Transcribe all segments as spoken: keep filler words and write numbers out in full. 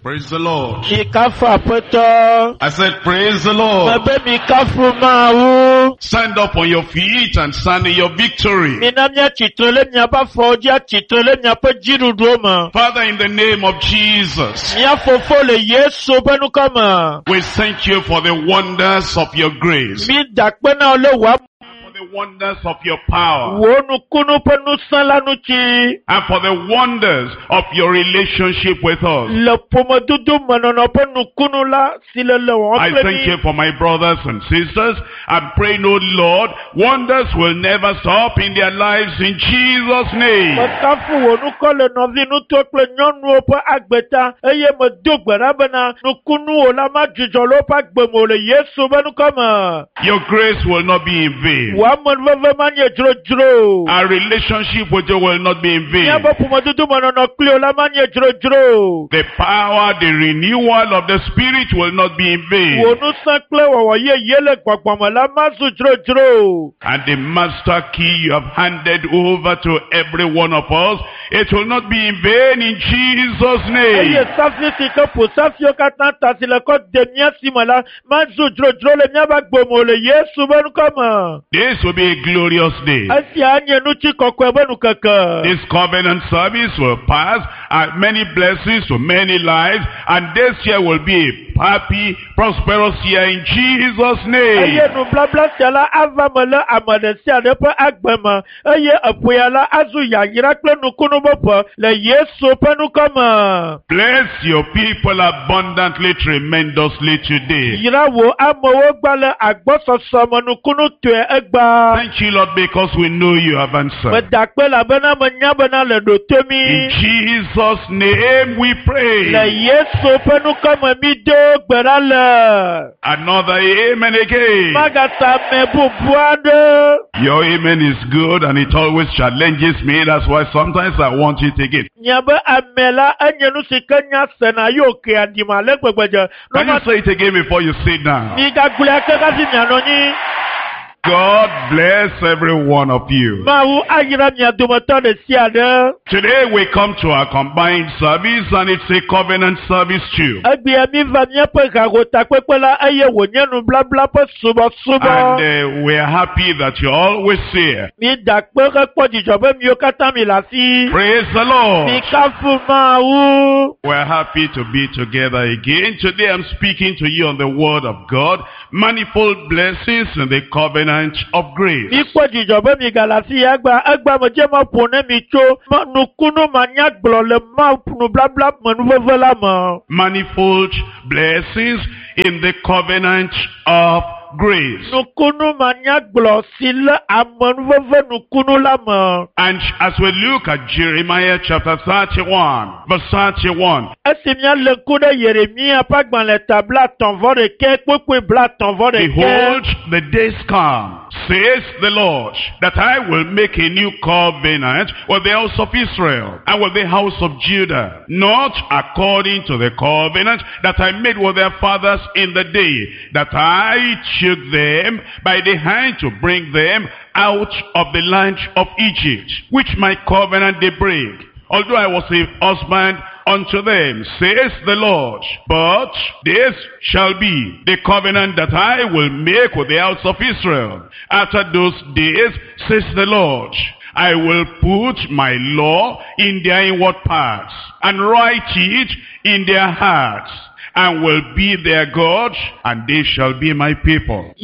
Praise the Lord. I said, praise the Lord. Stand up on your feet and stand in your victory. Father, in the name of Jesus, we thank you for the wonders of your grace, the wonders of your power, and for the wonders of your relationship with us. I thank you for my brothers and sisters. I pray, no Lord, wonders will never stop in their lives in Jesus' name. Your grace will not be in vain. Our relationship with you will not be in vain. The power, the renewal of the Spirit will not be in vain. And the master key you have handed over to every one of us, it will not be in vain in Jesus' name. This will be a glorious day. This covenant service will pass, and many blessings to many lives, and this year will be a happy, prosperous year in Jesus' name. Bless your people abundantly, tremendously today. Thank you, Lord, because we know you have answered. In Jesus' name we pray. Another amen again. Your amen is good and it always challenges me. That's why sometimes I want it again. Can you say it again before you sit down? God bless every one of you. Today we come to our combined service, and it's a covenant service too. And uh, we are happy that you're always here. Praise the Lord. We're happy to be together again. Today I'm speaking to you on the word of God. Manifold blessings in the covenant of grace. Manifold blessings in the covenant of grace. And as we look at Jeremiah chapter thirty-one, verse thirty-one. Behold, the days come, says the Lord, that I will make a new covenant with the house of Israel and with the house of Judah, not according to the covenant that I made with their fathers in the day that I took them by the hand to bring them out of the land of Egypt, which my covenant they break, although I was a husband unto them, says the Lord. But this shall be the covenant that I will make with the house of Israel. After those days, says the Lord, I will put my law in their inward parts, and write it in their hearts, and will be their God, and they shall be my people.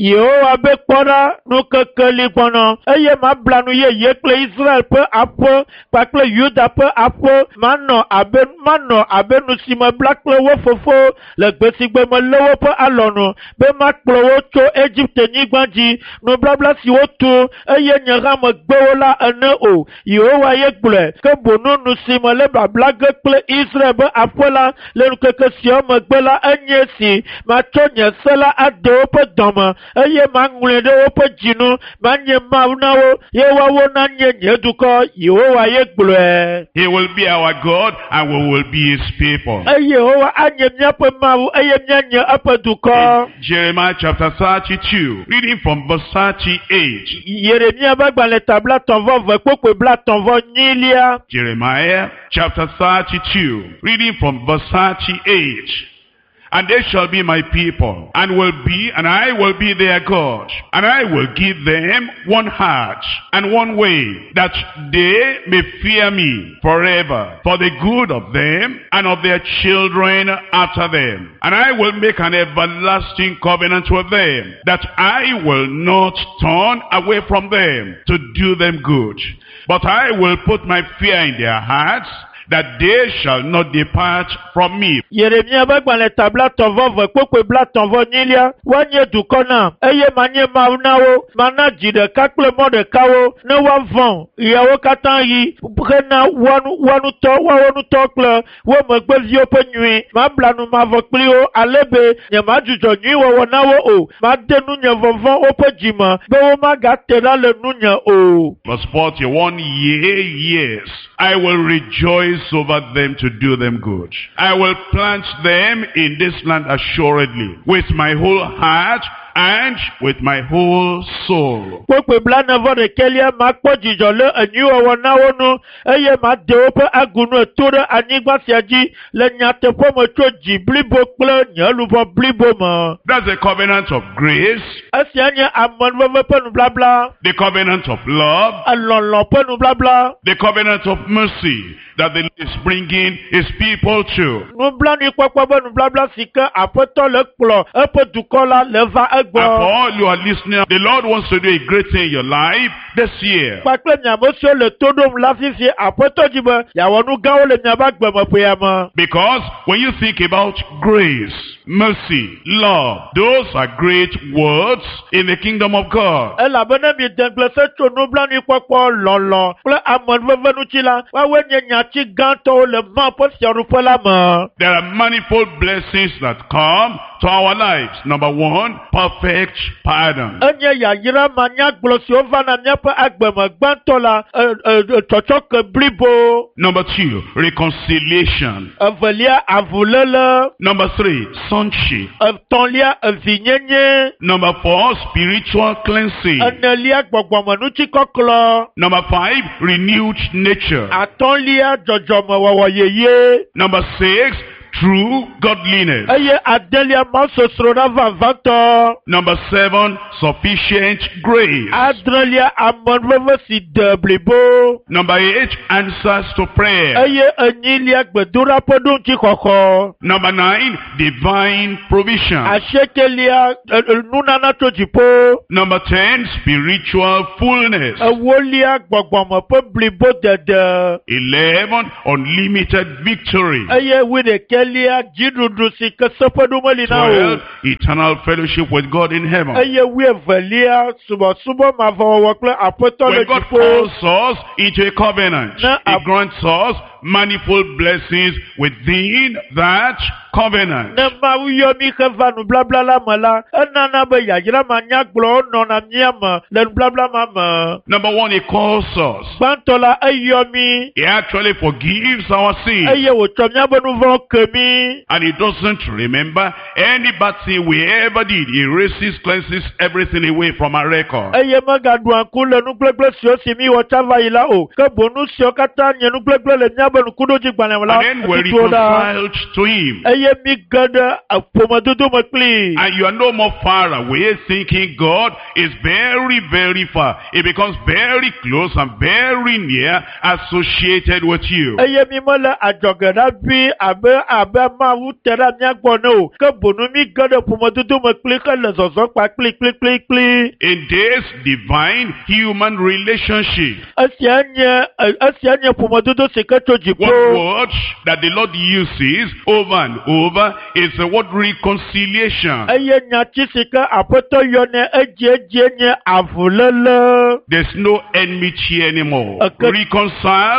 se la enye si ma tso nye se la ade woƒe dɔme eye ma ŋlɔe ɖe woƒe dzinu ma nye mawu na wo ye woawo na nye nye dukɔ Yehowa ye gblɔe. He will be our God and we will be his people. Eye Yehowa anye míaƒe mawu eye míanye eƒe dukɔ. In Jeremiah chapter thirty-two, reading from verse thirty-eight. Yeremia be gbalẽ tabla tɔnvɔ ve kpokpe bla tɔnvɔ nyilia. Jeremiah chapter thirty-two, reading from verse thirty-eight. And they shall be my people, and will be, and I will be their God, and I will give them one heart and one way, that they may fear me forever, for the good of them and of their children after them. And I will make an everlasting covenant with them, that I will not turn away from them to do them good, but I will put my fear in their hearts, that they shall not depart from me. Yeremia be gbalẽ tabla tɔnvɔ ve kpokpe bla tɔnvɔ nyilia woanye dukɔ nam eye manye mawu na wo mana dzi ɖeka kple mɔ ɖeka wo ne woavɔ̃ yawo katã yi hena woanutɔ woawo nutɔ kple wo megbeviwo ƒe nyui mabla nu mavɔ kpli wo ale be nye madzudzɔ nyui wɔwɔ na wo o made nu nye vɔvɔ̃ woƒe dzime be womagate ɖa le nu nye o. Verse forty-one, yea, yes, I will rejoice over them to do them good. I will plant them in this land assuredly, with my whole heart and with my whole soul. Kpokpe bla nevɔ ɖekelia ma kpɔ dzidzɔ le enyuiwɔwɔ na wo nu eye ma de woƒe agunu eto ɖe anyigba sia dzi le nyateƒe me tso dzi blibo kple nye luʋɔ blibo me. That's the covenant of grace. Esia nye amenuveve ƒe nubabla. The covenant of love. Elɔlɔ ƒe nubabla. The covenant of mercy that the Lord is bringing his people to. Nublanuikpɔkpɔ ƒe nubabla si ke Aƒetɔ le kplɔ eƒe dukɔ la le va egbɔ. And for all you are listening, the Lord wants to do a great thing in your life this year. Kpakple miame siwo le to ɖom la fifi Aƒetɔ dzi be yeawɔ nu gãwo le miaƒe agbemeƒea me. Because when you think about grace, mercy, love, those are great words in the kingdom of God. Elabena mi dengble se tso nublanuikpɔkpɔ lɔlɔ kple amenuveve ŋuti la woawoe nye nyatsi gãtɔwo le Mawu ƒe fiaɖuƒe la me. There are manifold blessings that come to our lives. Number one, perfect pardon. Enye yayra manyagblɔ siwo va na míaƒe agbeme gbãtɔ la tsɔtsɔke blibo. Number two, reconciliation. Evelia avulele. Number three, sonship. Etɔ̃lia evinyenye. Number four, spiritual cleansing. Enelia gbɔgbɔmenutsikɔklɔ. Number five, renewed nature. Atɔ̃lia dzɔdzɔmewɔwɔ yeye. Number six, true godliness. Eye adelia masosro na vavãtɔ. Number seven, sufficient grace. Adrelia amenuveve si de blibo. Number eight, answers to prayer. Eye enyilia gbedoɖaƒe ɖoŋutsixɔxɔ. Number nine, divine provision. Asiekelia nunana tso dziƒo. Number ten, spiritual fullness. Ewolia gbɔgbɔme ƒe blibo dede. Eleven, unlimited victory. Eye wi ɖeke Elia dziɖuɖu si ke seƒeɖo meli na o. Twelve, eternal fellowship with God in heaven. Eye wi evelia subɔsubɔ mavɔwɔwɔ kple Aƒetɔ le When God dziƒo. calls us into a covenant, Na He ab- grants us manifold blessings within that covenant. Ne Mawu yɔ mi heva nublabla la me la, enana be yayra manyagblɔwo nɔna mía me le nublabla ma me. Number one, He calls us. Gbãtɔ la eyɔ mi, He actually forgives our sins. eye wòtsɔ míaƒe nu vɔ̃wo ke mi. And He doesn't remember any bad thing we ever did. He erases, cleanses everything away from our record. Eye megaɖu ŋku le nugblẽgblẽ siwo si mi wɔ tsa va yi la o. Ke boŋ nu siwo katã nye nugblẽgblẽ le míaƒe ŋkuɖodzigbalẽ me la, And then we're etutuwo ɖa. reconciled to Him. Eye mi ge ɖe ƒomedodo me kplii. And you are no more far away thinking God is very, very far. It becomes very close and very near associated with you. Eye mi mele adzɔge ɖaʋi abe abe Mawu te ɖe mía gbɔ ne o. Ke boŋ mi ge ɖe ƒomedodo me kpli hele zɔzɔ kpa kpli kpli kpli kpli. In this divine human relationship, Esia nye esia nye ƒomedodo si ke tso one dziƒo. word that the Lord uses over and over is the word reconciliation. Eye nyatsi si ke Aƒetɔ yɔne edzi edzi nye avulele. There's no enmity anymore. Okay. Reconciled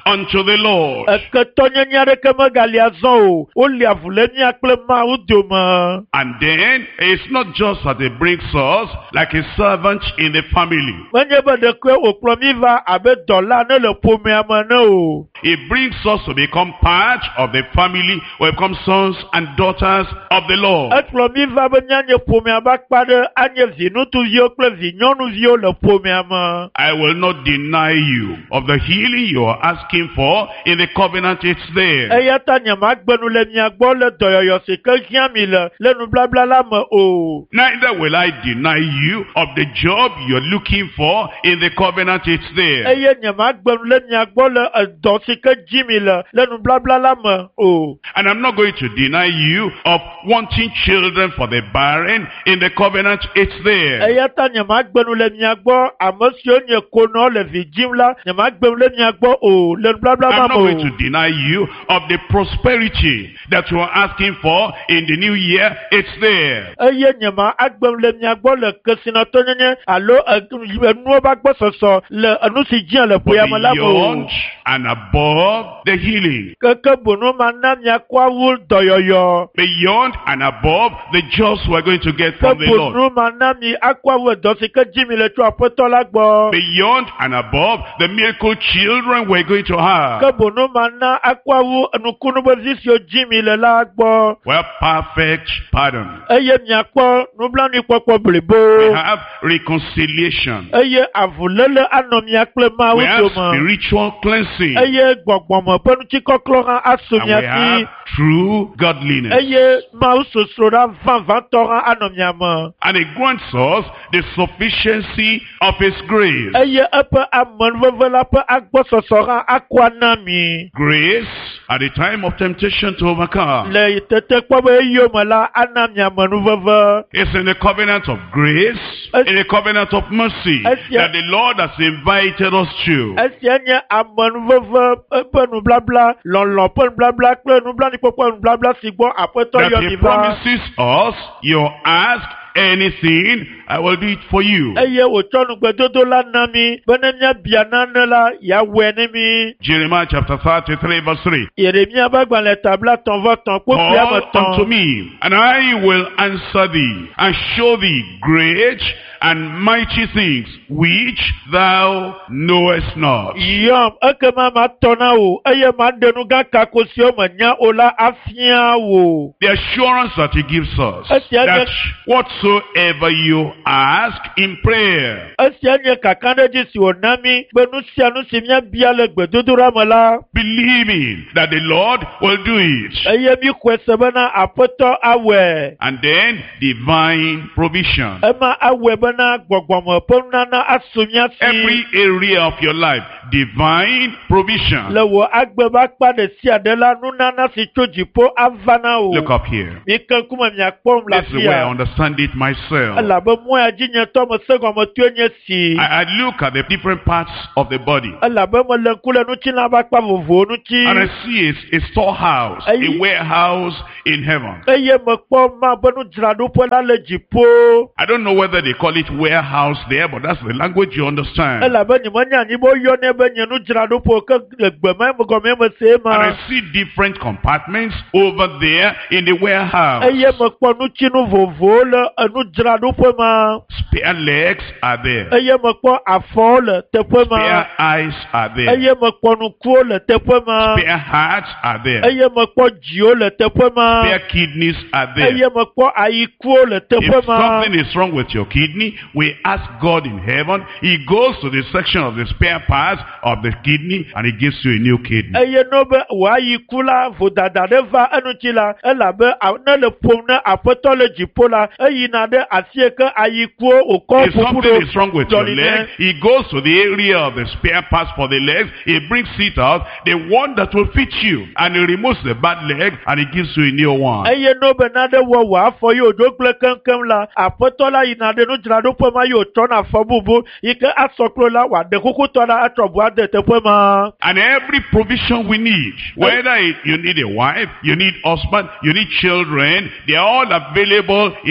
unto the Lord. Eketɔnyenye aɖeke megali azɔ o. Woli avu le mía kple Mawu dome. And then it's not just that he brings us like a servant in the family. Menye be ɖeke wòkplɔ mí va abe dɔla ne le ƒomea me ne o. He brings us to become part of the family, we become sons and daughters of the Lord. Ekplɔ mí va be míanye ƒomea be akpa ɖe anye vi ŋutsuviwo kple vi nyɔnuviwo le ƒomea me. I will not deny you of the healing you are asking for in the covenant. It's there. Eya ta nyemagbe nu le mia gbɔ le dɔyɔyɔ si ke hiã mi le le nubabla la me o. Neither will I deny you of the job you're looking for in the covenant. It's there. Eye nyemagbe nu le mia gbɔ le edɔ si ke dzi mi le le nubabla la me o. And I'm not going to deny you of wanting children for the barren in the covenant. It's there. Eya ta nyemagbe nu le mia gbɔ ame siwo nye konɔ le vi dzim la nyemagbe nu le mia gbɔ o le nubabla I'm ma not me going o. to deny you of the prosperity that you are asking for in the new year. It's there. Eye nyema agbe nu le mia gbɔ le kesinɔtɔnyenye alo enuwo ba gbɔsɔsɔ le enu si dzia le ƒoya me la me o. Beyond and above the healing. Keke bono ma na miakɔ awu dɔyɔyɔ. Beyond and above the jobs we're going to get Ke from the Lord. bono ma na mi akɔ awu edɔ si ke dzi mi le tso aƒetɔ la gbɔ. Beyond and above the miracle children we're going to have. Ke bono ma na akɔ awu nukunu be zi siwo dzi mi le la gbɔ. Well, perfect pardon. Eye miakpɔ nublanuikpɔkpɔ We blibo. have reconciliation. Eye avulele anɔ mia kple Mawu We have dome. spiritual cleansing. Eye gbɔgbɔme ƒe nutsikɔklɔ hã aso And mia we have si. true godliness. Eye Mawu sosroɖa vavãtɔ hã anɔ mia me. And it grants us the sufficiency of His grace. Eye eƒe amenuveve la ƒe agbɔsɔsɔ hã akɔ ana mi. Grace at the time of temptation to overcome. Le tete kpɔ be eyome la ana mi amenuveve. It's in the covenant of grace, in the covenant of mercy, that the Lord has invited us to. Esia nye amenuveve ƒe nubabla, lɔlɔ ƒe nubabla kple nublanuikpɔkpɔ nubabla si gbɔ aƒetɔ That yɔ He mi va. promises us, you ask anything, I will do it for you. Eye wòtsɔ nugbedodo la na mi be ne míabia nane la yeawɔe ne mi. Jeremiah chapter thirty-three verse three. Yeremia be agbalẽ tabla tɔn vɔ tɔn kpɔ fia me Call unto tɔn. me, and I will answer thee, and show thee great and mighty things which thou knowest not. Yɔm ekema matɔ na wò eye maɖe nu gã kako siwo menya o la afia wò. The assurance that He gives us, Esia that nye- whatsoever you ask in prayer, Esia nye kakaɖedzi si wòna mi be nu sia nu si míabia le gbedodoɖa me la. believing that the Lord will do it, Eye mi xɔe se bena aƒetɔ awɔe. and then divine provision. Ema awɔe bena gbɔgbɔme ƒe nunana aso mía si. Every area of your life, divine provision. Le wò agbe be akpa ɖe sia ɖe la nunana si tso dziƒo ava na wò. Look up here. Mi ke ŋkume miakpɔm le This is the way I afia. understand it myself. Elabe mɔa dzi nye tɔ me se gɔmetoe nye si. I, I look at the different parts of the body, Elabe mele ŋku le nutsila ƒe akpa vovovowo ŋuti. and I see a, a storehouse, a warehouse in heaven. Eye mekpɔ ma be nudzraɖoƒe la le dziƒo. I don't know whether they call it warehouse there, but that's the language you understand. And Elabe nyemenya anyi be woyɔnɛ be nye nudzraɖoƒe ke le gbeme gɔme me se ma. I see different compartments over there in the warehouse. Eye mekpɔ nutsinu vovovowo le enudzraɖoƒe ma. Spare legs are there. Eye mekpɔ afɔwo le teƒe ma. Spare eyes are there. Eye mekpɔ nukuwo le teƒe ma. Spare hearts are there. Eye mekpɔ dziwo le teƒe ma. Spare kidneys are there. Eye mekpɔ ayikuwo le teƒe If ma. something is wrong with your kidney, we ask God in heaven. He goes to the section of the spare parts of the kidney and He gives you a new kidney. Eye no be wò ayiku la vodada ɖe va eŋuti la elabe a- ne le ƒom ne aƒetɔ le dziƒo la eyina ɖe asi yi ke ayikuwo wòkɔ If ƒoƒu something is wrong ɖo with your dzɔli leg, ne. He goes to the area of the spare parts for the legs. He brings it out, the one that will fit you, and He removes the bad leg and He gives you a new one. Eye no be naɖe wɔ wò afɔ yi wòɖo gblẽ keŋkeŋ la aƒetɔ la yina ɖe nudzraɖoƒe ma yi wòtsɔna afɔ bubu yi ke asɔklo la wòaɖe kukutɔ la atrɔ bu ade teƒe ma. And every provision we need, whether it, you need a wife, you need husband, you need children, they are all available in the kingdom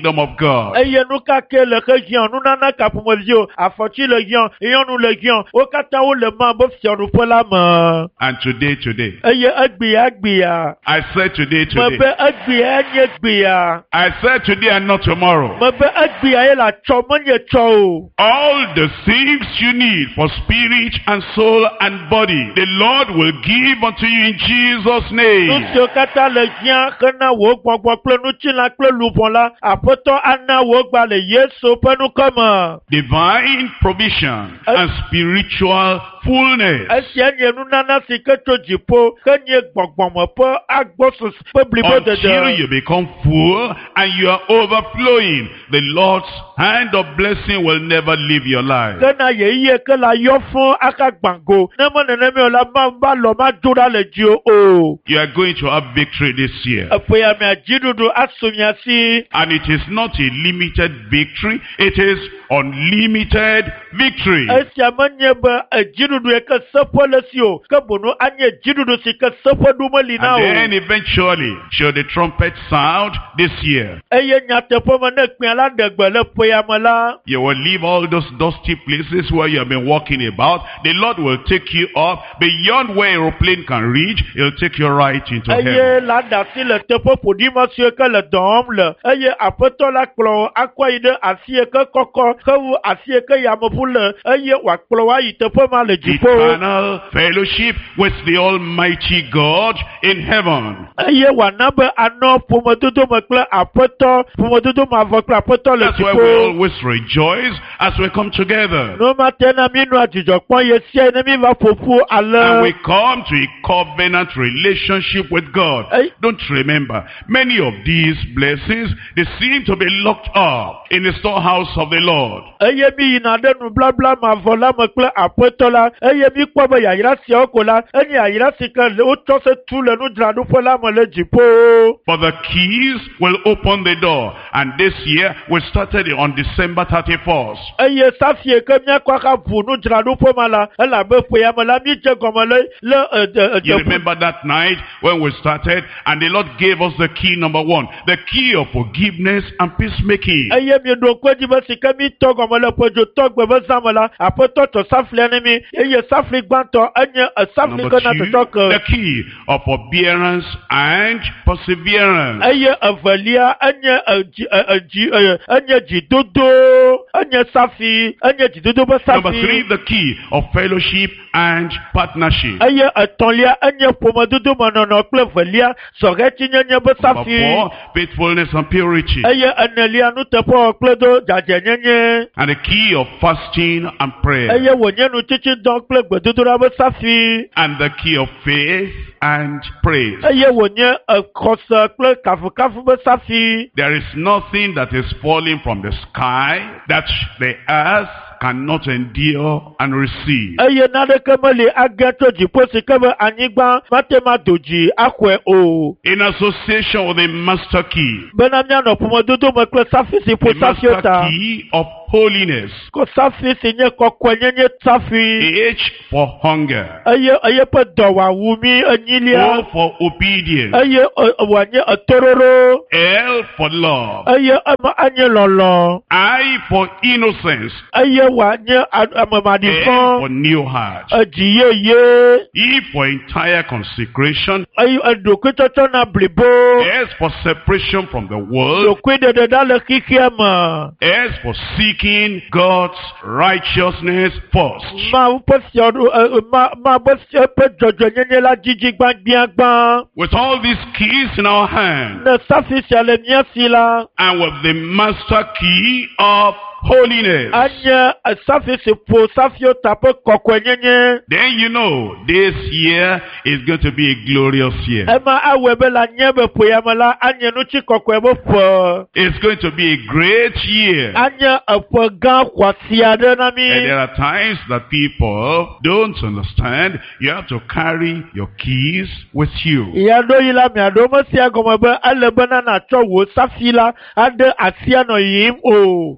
kingdom of God. eye nu kake le ke hiã nunana kaƒomevio afɔtsi le hiã nyɔnu le hiã wo katã wo le ma be fiaɖuƒe la me. And today, today, eye egbea egbea I said today, mebe today, egbea nye gbea I said today and not tomorrow. mebe egbea ye la tsɔ menye tsɔ o. All the things you need for spirit and soul and body, the Lord will give unto you in Jesus' nu name. siwo katã le hiã hena wò gbɔgbɔ kple nutsila kple luʋɔ la aƒetɔ ana wò gba le Yesu ƒe nukɔme. Divine provision and spiritual fullness. Esia nye nunana si ke tso dziƒo ke nye gbɔgbɔme ƒe agbɔsɔsɔ ƒe blibo Until dede. you become full and you are overflowing, the Lord's hand of blessing will never leave your life. Kena yeye ke la yɔ fún aka gbàngo ne me nenemi o la ma ba lɔ ma do ɖa le dzi o. You are going to have victory this year. Eƒe ya mia dziɖuɖu aso mia si. And it is not a limited victory, it is unlimited victory. Esia menye be edziɖuɖu yi ke seƒe le si o, ke bono anye dziɖuɖu si ke seƒe ɖu meli na And o. then eventually, shall the trumpet sound this year, Eye nyateƒe me ne kpea la ɖe gbe le ƒe ya me la. you will leave all those dusty places where you have been walking about. The Lord will take you up beyond where aeroplane can reach. He'll take you right into heaven. Eye la ɖe asi le teƒe ƒoɖi siwo ke le dɔ wɔm le eye aƒetɔ la kplɔ akɔ yi ɖe asi yi ke kɔkɔ hewu asi yi ke yameʋu le eye wòakplɔ wa yi teƒe ma le dziƒo. Eternal fellowship with the Almighty God in heaven. Eye wòana be anɔ ƒomedodo me kple aƒetɔ ƒomedodo me avɔ kple aƒetɔ le That's why we dziƒo. always rejoice as we come together. No mate na mi nu adzudzɔ kpɔm ye sia ne mi va ƒoƒu And we ale. come to a covenant relationship with God. Hey. Don't remember, many of these blessings, they seem to be locked up in the storehouse of the Lord. Eye mi yina ɖe nubabla mavɔ la me kple aƒetɔ la eye mi kpɔ be yayra siawo ko la enye yayra si ke le- wotsɔ se tu le nudzraɖoƒe la me le dziƒo. But the keys will open the door. And this year, we started on December thirty-first. Eye safie ke míakɔ aka ʋu nudzraɖoƒe ma la elabe ƒe ya me la mi dze gɔme le le ede You ede. remember that night when we started and the Lord gave us the key number one, the key of forgiveness and peacemaking. Eye mi ɖo ŋkpe dzi be si ke mi tɔ gɔme le ƒedzo tɔgbe be zã me la aƒetɔ tɔ saflia ne mi eye safli gbãtɔ enye esafli Number ke na two, tɔtɔ the ke. key of forbearance and perseverance. Eye evelia enye edzi e- edzi eye enye dzidodo enye safi enye dzidodo be Number three, safi. the key of fellowship and partnership. Eye etɔ̃lia enye ƒomedodo menɔnɔ kple velia sɔhɛtsinyenye be Number safi. four, faithfulness and purity. Eye enelia nuteƒe kple do dzadzenyenye. And the key of fasting and prayer. Eye wònye nutsitsi dɔ kple gbedodoɖa be safi. And the key of faith and praise. Eye wònye exɔse kple kafukafu be safi. There is nothing that is falling from the sky that the earth cannot endure and receive. Eye naneke meli age tso dziƒo si ke be anyigba mate ma do dzi axɔe o. In association with the master key. Bena míanɔ ƒomedodo me kple safi si The ƒo safiwo master ta. key of holiness. Ko safi si nye kɔkɔenyenye safi. H for hunger. Eye eye ƒe dɔwɔawu mi O enyilia. for obedience. Eye e- e- wòanye etororo. L for love. Eye eme anye lɔlɔ. I for innocence. Eye wòanye a- N for amemaɖifɔ. new heart. Edzi yeye. E for entire consecration. Eye eɖokuitsɔtsɔ na blibo. S for separation from the world. Ɖokui ɖeɖe ɖa le xixia me. S for seeking God's righteousness first. Mawu ƒe fiaɖo e- e- ma ma be fia- ƒe dzɔdzɔenyenye la dzidzi gbãgbiagbã. With all these keys in our hand, Ne safi sia le mía si la, and with the master key of holiness, anye safi si ƒo safiwo ta ƒe kɔkɔenyenye. then you know this year is going to be a glorious year. Ema awɔe be le anye be ƒo ya me la anye nutsi kɔkɔe be ƒe. It's going to be a great year. Anye eƒe gã xɔasi aɖe na And mi. there are times that people don't understand. You have to carry your keys with you. Ya ɖo yi la miaɖo mesia gɔme be ele bena natsɔ wò safi la aɖe asia nɔ yiyim o. And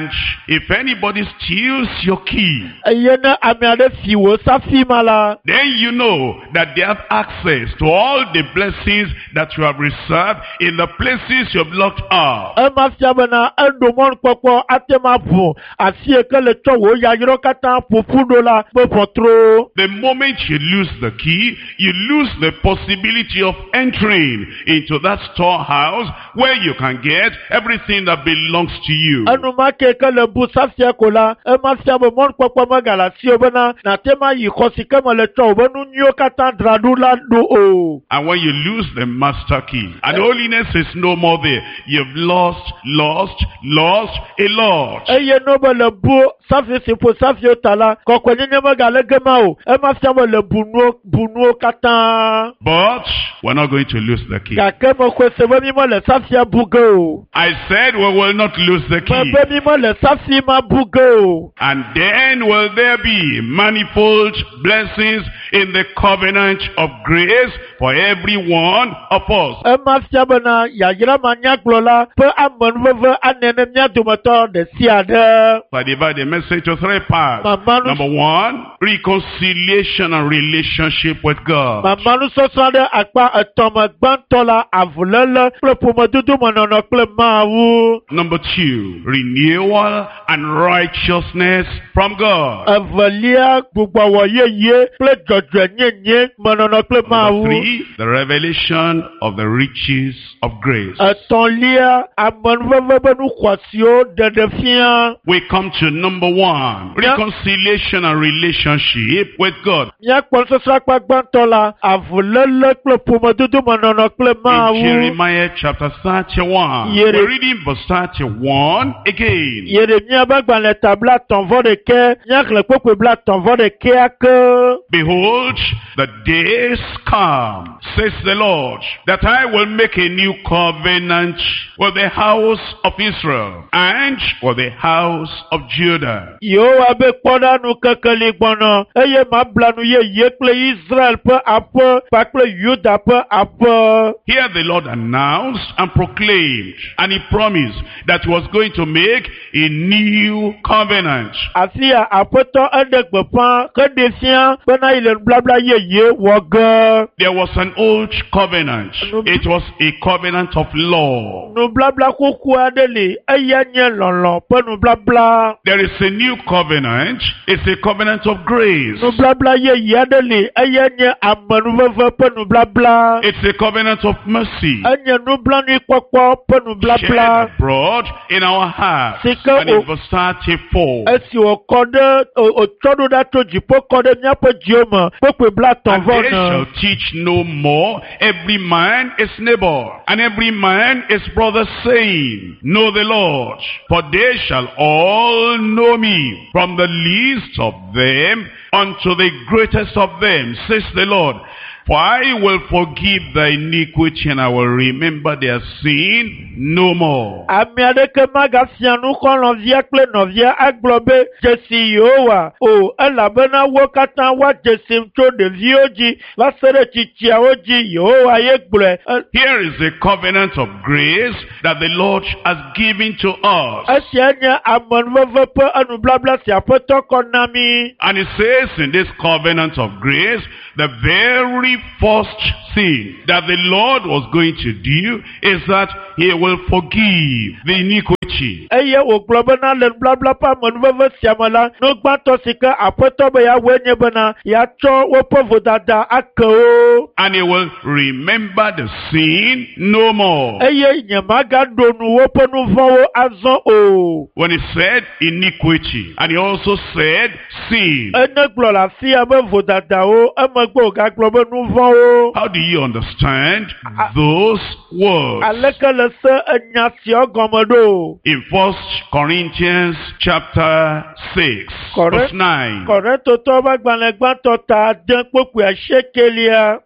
And if anybody steals your key, eye ne ame aɖe fi wò safi ma la, then you know that they have access to all the blessings that you have reserved in the places you have locked up. ema fia bena eɖo mɔnukpɔkpɔ ate ma ʋu asi yike le tsɔ wò yayrɔ katã ƒoƒu ɖo la be ʋɔtro. The moment you lose the key, you lose the possibility of entering into that storehouse where you can get everything that belongs to you. Enumake ke le bu safia ko la, ema fia be mɔnukpɔkpɔ megale asi wò bena nate ma yi xɔ si ke me le tsɔ wò be nu nyuiwo katã dzra ɖo la ɖo o. And when you lose the master key, and holiness is no more there, you've lost, lost, lost a lot. Eye no be le bu safi si ƒo safio ta la, kɔkɔenyenye megale gema o. Ema fia be le bu nuwo bu nuwo katã. But we're not going to lose the key. Gake me koe se be mi me le safia bu ge o. I said we will not lose the Me key. be mi me le safi ma bu ge o. And then will there be manifold blessings in the covenant of grace for every one of us. Ema fia bena yayra ma nyagblɔ la ƒe amenuveve anene mía dometɔ ɖe sia ɖe. So I divide the message to three parts. Mama nu- Number one, reconciliation and relationship with God. Mama nusɔsrɔ̃ ɖe akpa etɔ̃ me gbãtɔ la avuléle kple ƒomedodo menɔnɔ kple Mawu. Number two, renewal and righteousness from God. Evelia gbugbɔwɔ yeye kple dzɔdzɔe nyenye menɔnɔ kple Number Mawu. three, the revelation of the riches of grace. Etɔ̃lia amenuveve be nu xɔasiwo ɖeɖefia. We come to number one, Yeah. reconciliation and relationship with God. Míakpɔ nusɔsrɔ̃ akpa gbãtɔ la avuléle kple ƒomedodo menɔnɔ kple In Mawu. Jeremiah chapter thirty-one, Yere- we're reading verse thirty-one again. Yeremia be gbalẽ tabla tɔ̃vɔ ɖeke, míaxlẽ kpekpe bla tɔ̃vɔ ɖekea ke. Behold, the days come, says the Lord, that I will make a new covenant with the house of Israel and with the house of Judah. Yehowa be kpɔɖanu kekeli gbɔnɔ, eye mabla nu yeye kple Israel ƒe aƒe kpakple Yuda ƒe aƒe. Here the Lord announced and proclaimed, and he promised that he was going to make a new covenant. Afi ya aƒetɔ eɖe gbeƒã heɖe fia bena yi le nubabla yeye wɔ ge. There was an old covenant. It was a covenant of law. Nubabla xoxo aɖe li, eya nye lɔlɔ ƒe nubabla. There is a new covenant. It's a covenant of grace. Nubabla yeye aɖe li, eya nye amenuveve ƒe nubabla. It's a covenant of mercy. Enye nublanuikpɔkpɔ ƒe Shed nubabla. abroad in our hearts. Sike And in o- verse thirty-four. Esi wòkɔ ɖe o- wòtsɔ ɖo ɖa tso dziƒo kɔ ɖe míaƒe dziwo me kpekpe bla And tɔ̃vɔ they shall ne. teach no more every man is neighbor, and every man is brother, saying, Know the Lord, for they shall all know me, from the least of them unto the greatest of them, says the Lord. For I will forgive thy iniquity, and I will remember their sin no more. Ame aɖeke magafia nu xɔ nɔvia kple nɔvia agblɔ be dzesi Yehowa o elabena wo katã woadzesim tso ɖeviwo dzi va se ɖe tsitsiawo dzi Yehowa ye gblɔe. E- Here is the covenant of grace that the Lord has given to us. Esia nye amenuveve ƒe enubabla si aƒetɔ kɔ na mi. And it says in this covenant of grace, the very first thing that the Lord was going to do is that he will forgive the iniquity. Eye wògblɔ bena le nubabla ƒe amenuveve sia me la, nu gbãtɔ si ke aƒetɔ be yeawɔe nye bena yeatsɔ woƒe vodada ake wo. And he will remember the sin no more. Eye nyemagaɖo nu woƒe nu vɔ̃wo azɔ o. When he said iniquity, and he also said sin, Ene gblɔ le afi ya be vodadawo, emegbe wògagblɔ be nu vɔ̃wo. how do you understand those words? Aleke le se enya sia gɔme ɖo? In First Corinthians chapter six, verse nine. Kɔrɛntotɔ ƒe agbalẽ gbãtɔ ta ade kpokpe asiekelia.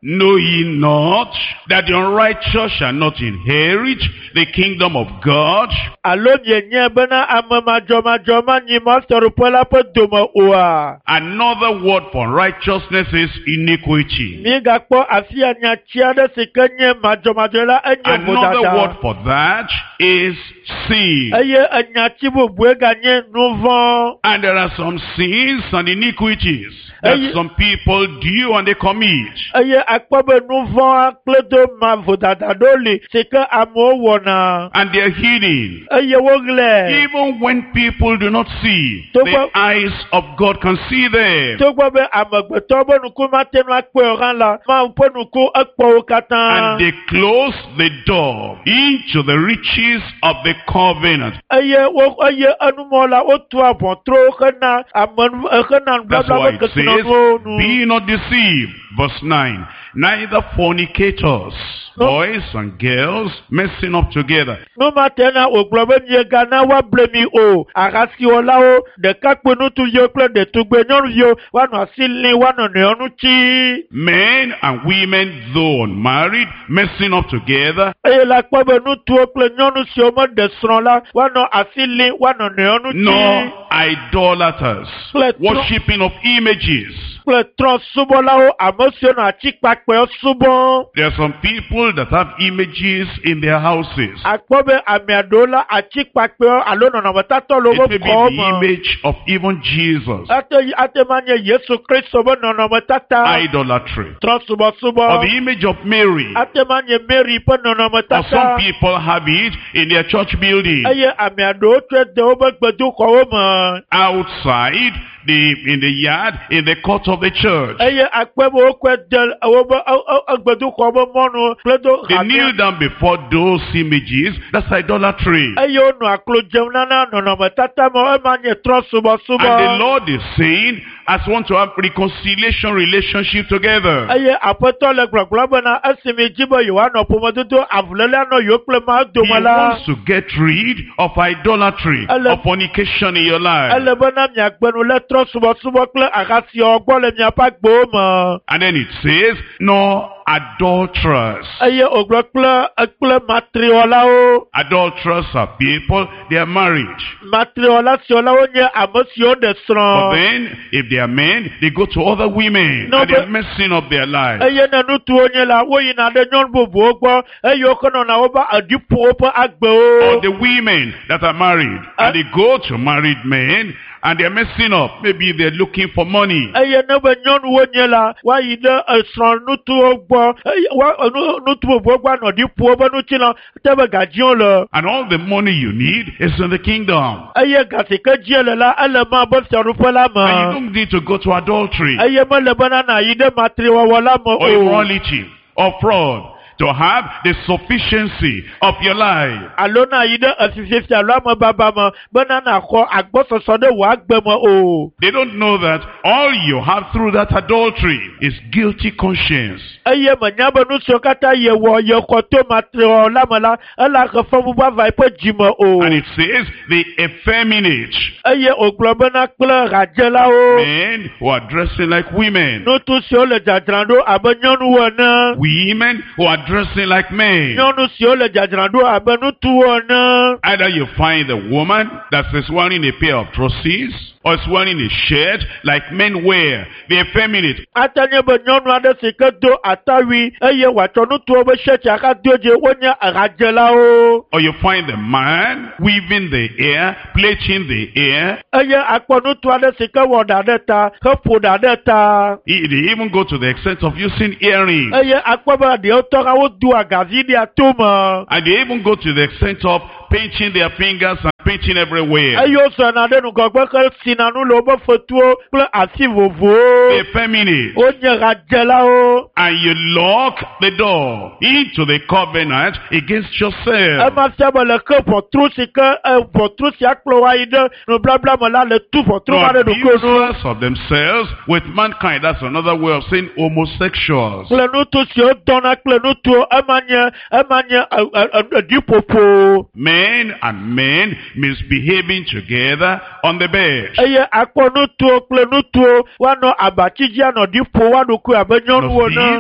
Know ye not that the unrighteous shall not inherit the kingdom of God? Alo nye bena amama joma joma ni master pela pe doma oa. Another word for righteousness is iniquity. Mi gakpo afia nya chiade sikenye majoma jola enye bodada. Another word for that is sin. Eye anya chibu bwe ganye nouveau. And there are some sins and iniquities that Aye. some people do and they commit. Eye akpobe nouveau kledo ma vodada doli sike amo wona. And they are hidden. Eye wogle. Even when people do not see, So the what- eyes of God can see them. Togbo be amagbeto bo nuku matenu akpe oran la ma po nuku akpo And katan. they close the door into the riches of the covenant. Eye wo eye anumola otu abon tro kana amon kana That's blabla why it says, nu. be not deceived. Verse nine, neither fornicators, No. boys and girls, messing up together. No matena oglobe nye gana wa blemi o agasi ola o de kakpenu tu yo kle de tugbe nyonu yo wanu asili wanu ne onu chi. Men and women, though unmarried, messing up together. Eye la kpobe nu tu o kle nyonu si omo de sron la wanu asili wanu ne onu chi. No idolaters, Let- worshipping of images. Kle tron subo la o amosio na chikpakpe o subo. There are some people that have images in their houses. Akpobe ami adola achikpakpe o alo nana matato It logo may be ko the mo. image of even Jesus. Ate ate manye Yesu Kristo bo nana matata. Idolatry. Tron subo subo. Or the image of Mary. Ate manye Mary po nana Or matata. some people have it in their church building. Eye ami ado twe de o be gbedu ko o mo. Outside, the in the yard, in the court of the church. Eye akpebo o kwe del o be gbedu ko o monu pledo They kneel down before those images. That's idolatry. Eye o nu aklo jeun nana nana matata mo e manye tron subo subo. And the Lord is saying, as want to have reconciliation relationship together. Eye apoto le gbagblɔ bena esimi dzibe yewoa nɔ ƒomedodo avulele anɔ yewo kple ma He dome la. wants to get rid of idolatry, Ele- of fornication in your life. Ele bena miagbenu le trɔ subɔsubɔ kple ahasiɔ gbɔ le miaƒe agbowo me. And then it says, no adulterers. Eye wògblɔ kple kple matriwɔlawo. Adulterers are people, they are married. Matriwɔla siwɔlawo nye ame siwo ɖe But srɔ̃. then, if they are men, they go to other women No, and they're but- messing up their lives. Eye ne nutuwo nye la woyina ɖe nyɔnu bubuwo gbɔ eye wokɔ nɔna woƒe adiƒowo ƒe Or agbewo. the women that are married and they go to married men and they're messing up. Maybe they're looking for money. Eye ne be nyɔnuwo nye la woayi ɖe esrɔ̃ nutuwo gbɔ eye wa nu- nutu bubuwo gbɔ anɔ adiƒowo ƒe ŋuti la te be gadziwo le. And all the money you need is in the kingdom. Eye gasi ke dzi le la ele ma be fiaɖuƒe la And you me. don't need to go to adultery Eye mele bena nayi ɖe matriwɔwɔ la me or o. immorality or fraud to have the sufficiency of your life. Alo nayi ɖe efififi alo amebaba me bena naxɔ agbɔsɔsɔ ɖe wò agbe me o. They don't know that all you have through that adultery is guilty conscience. Eye menya be nu siwo katã yewɔ yexɔ to matriwɔwɔ la me la ele ahe fɔbubu ava yi ƒe dzime o. And it says the effeminate Eye wògblɔ bena kple hadzelawo. men who are dressing like women, Nutu siwo le dzadzra ɖo abe nyɔnuwo ene. women who are dressing like men. Nyɔnu siwo le dzadzra ɖo abe nutuwo ene. Either you find a woman that is wearing a pair of trousers or is wearing a shirt like men wear, the effeminate. Ate nye be nyɔnu aɖe si ke do atawui eye wòatsɔ nutuwo be shirti aka do dzi wonye ahadzelawo. Or you find a man weaving the hair, plaiting the hair. Eye akpɔ nutu aɖe si ke wɔ ɖa ɖe ta heƒo ɖa ɖe ta. He- They even go to the extent of using earrings. Eye akpɔ be ɖewo tɔ hã wodo agavi ɖe atome. And they even go to the extent of painting their fingers and painting everywhere. Eye wosɔna ɖe nugɔgbe he sina nu le woƒe fetuwo kple asi The vovowo. effeminate. Wonye hadzelawo. And you lock the door into the covenant against yourself. Ema fia be le ke ʋɔtru si ke eh, ʋɔtru sia kplɔ wa yi ɖe nubabla me la le tu ʋɔtru No, ma ɖe ɖokui nu. abusers of themselves with mankind. That's another way of saying homosexuals. Kple nutu siwo dɔna kple nutuwo ema nye ema nye eh, eh, eh, ɖiƒoƒo. Men and men misbehaving together on the bed. Eye akpɔ nutuwo kple nutuwo woanɔ abatsi dzi anɔ ɖiƒo wa ɖokui abe No nyɔnuwo ne. thieves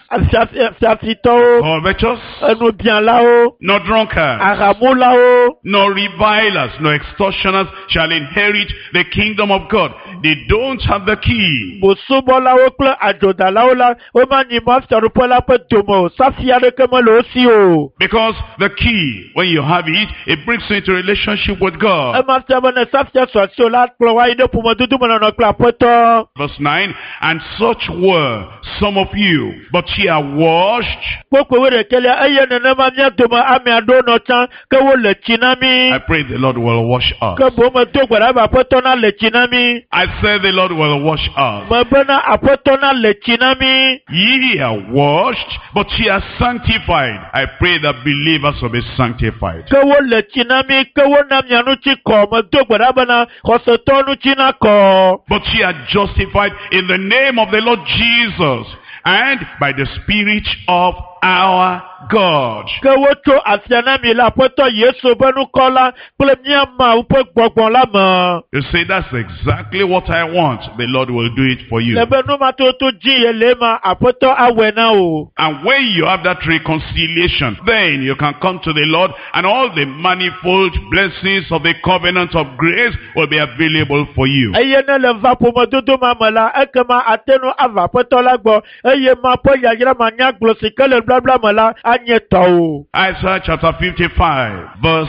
afiafitɔwo, covetous, enubiãlawo, nor drunkards, ahamulawo, nor revilers, nor extortioners shall inherit the kingdom of God. They don't have the key. bosubɔlawo kple adzodalawo la, womanyi mɔ fiaɖuƒe la ƒe dome o, safi aɖeke mele wo si o. Because the key, when you have it, it brings you into a relationship with God. Ema fia be ne safia sɔ asi o la kplɔ wa yi ɖe ƒomedudu me nɔnɔ kple aƒetɔ. Verse nine, and such were some of you, but ye are washed. Kpokpo wo ɖekelia eye nenema mía dome ame aɖewo nɔ tsã ke wo le tsi na mí. I pray the Lord will wash us. Ke boŋ medo gbe ɖa be aƒetɔ na le tsi na mí. I said the Lord will wash us. Me bena aƒetɔ na le tsi na mí. Ye are washed, but ye are sanctified. I pray that believers will be sanctified. Ke wo le tsi na mí, ke wo na mía nu tsi kɔ, medo gbe ɖa bena xɔsetɔ nu tsi na kɔ. But ye are justified in the name of the Lord Jesus and by the Spirit of our God. Ke wotso afia na mi le aƒetɔ Yesu be nukɔ la kple mía Mawu ƒe gbɔgbɔ la me. You say, that's exactly what I want. The Lord will do it for you. Le be numatoto dzi yele ma aƒetɔ awɔe na o. And when you have that reconciliation, then you can come to the Lord and all the manifold blessings of the covenant of grace will be available for you. Eye ne le va ƒomedodo ma me la, ekema ate nu ava aƒetɔ la gbɔ, eye ma ƒe yayra ma nya gblɔ si ke le blabla me la anye tɔwo. Isaiah chapter fifty-five, verse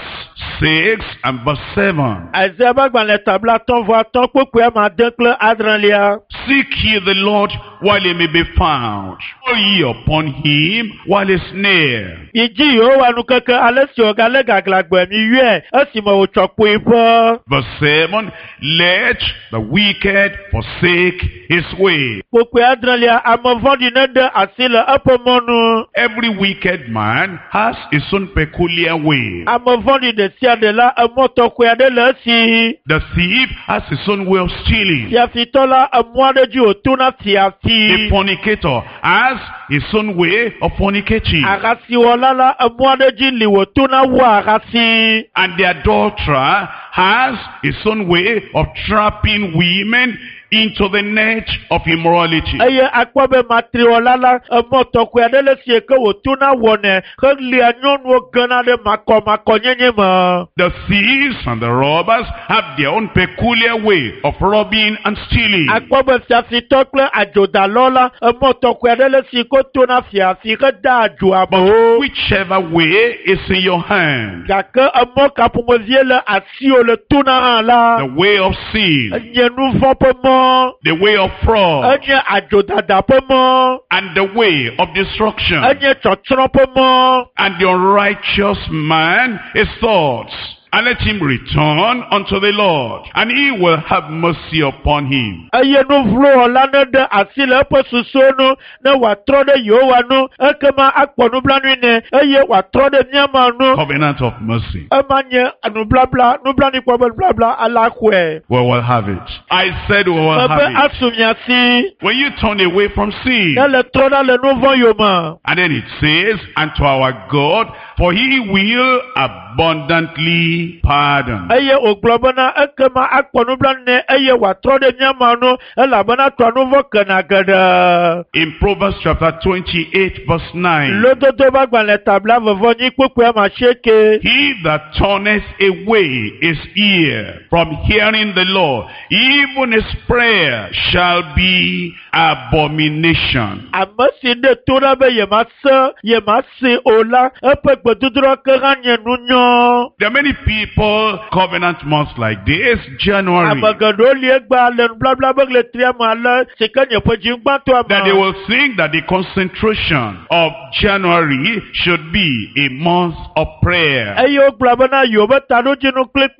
six and verse seven. Isaiah be gbalẽ tabla atɔ̃ vɔ atɔ̃ kpokpoe ma de kple adrelia. Seek ye the Lord while he may be found. Call ye upon him while he is near. Idzi Yehowa nu keke ale si wògale gaglãgbe mi yɔe esime wòtsɔ kpuiƒe. Verse seven, let the wicked forsake his way. Kpokpoe adrelia ame vɔ̃ɖi ne de asi le eƒe mɔnu. Every wicked man has his own peculiar way. Ame vɔ̃ɖi ɖe sia ɖe la emɔ tɔxɛ aɖe le esi. The thief has his own way of stealing. Fiafitɔ la emɔ aɖe dzi wòtona The fiafi. fornicator has his own way of fornicating. Ahasiwɔla la emɔ aɖe dzi li wòtona wɔ ahasi. And the adulterer has his own way of trapping women into the net of immorality. Eye akpɔ be matriwɔla la emɔ tɔxɛ aɖe le sie ke wòtona wɔnɛ helia nyɔnuwo gena ɖe makɔmakɔnyenye me. The thieves and the robbers have their own peculiar way of robbing and stealing. Akpɔ be fiafitɔ kple adzodalɔ la emɔ tɔxɛ aɖe le si ko tona fiafi heda adzo amewo. Whichever way is in your hand, Gake emɔ kaƒomevie le asiwo le tona hã la. the way of sin, Enye nu vɔ ƒe mɔ. the way of fraud, Enye adzodada ƒe mɔ. and the way of destruction, Enye tsɔtsrɔ̃ ƒe mɔ. and the unrighteous man his thoughts. And let him return unto the Lord, and he will have mercy upon him. Eye nu vlowɔla ne de asi le eƒe susuwo nu ne wòatrɔ ɖe Yehowa nu ekema akpɔ nublanui nɛ eye wòatrɔ ɖe míama nu. Covenant of mercy. Ema nye nublabla nublanui kpɔ be nubabla ala xɔe. We will have it. I said we will have Ebe it. asu mia si When you turn away from sin, ne le trɔ ɖa le nu vɔ yome. and then it says, and to our God, for he will abundantly pardon. Eye wògblɔ bena ekema akpɔ nublanui nɛ eye wòatrɔ ɖe míama nu elabena tɔa nu vɔ kena geɖe. In Proverbs chapter twenty-eight verse nine, Lododo be gbalẽ tabla vevɔ nyi kpokpoe ma sieke. he that turneth away his ear from hearing the law, even his prayer shall be abomination. Ame si ɖe to ɖa be yemase yemase o la eƒe gbedudurɔ ke hã nye nu nyɔ. There are many people, covenant months like this, January, Ame geɖewo li egba le nubabla be ɣletria me ale si ke nye ƒe dziŋgbãtɔa that they me. will think that the concentration of January should be a month of prayer. Eye wogblɔ bena yewo be taɖodzinu kple